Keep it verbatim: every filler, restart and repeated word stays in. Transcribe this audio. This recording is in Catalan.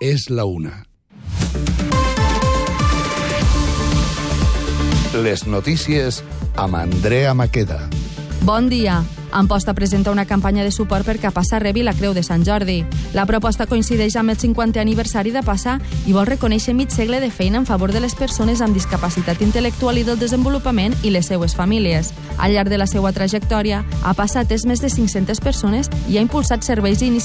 és la una. Les notícies amb Andrea Maqueda. Bon dia. Amposta presenta una campanya de suport perquè Passà rebi la Creu de Sant Jordi. La proposta coincideix amb el cinquantè aniversari de Passà i vol reconèixer mig segle de feina en favor de les persones amb discapacitat intel·lectual i del desenvolupament i les seues famílies. Al llarg de la seva trajectòria, ha passat més de cinc-centes persones i ha impulsat serveis i iniciatives